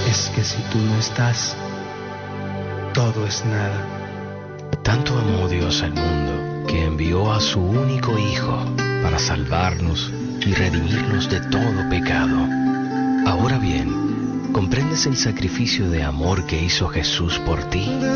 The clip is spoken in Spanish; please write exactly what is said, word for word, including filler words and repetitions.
es que si tú no estás, todo es nada. Tanto amó Dios al mundo que envió a su único Hijo para salvarnos y redimirnos de todo pecado. Ahora bien, ¿comprendes el sacrificio de amor que hizo Jesús por ti?